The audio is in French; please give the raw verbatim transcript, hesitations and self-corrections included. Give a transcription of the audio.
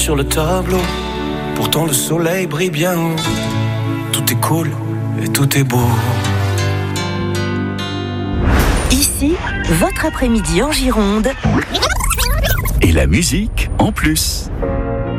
sur le tableau. Pourtant le soleil brille bien haut. Tout est cool et tout est beau. Ici, votre après-midi en Gironde. Et la musique en plus.